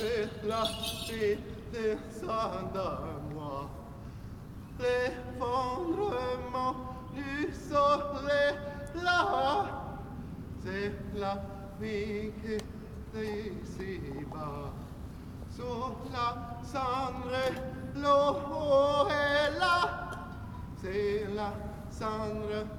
c'est la vie de moi. L'effondrement du soleil là, c'est la vie qui est ici-bas. Sous la cendre, l'eau est là, c'est la cendre.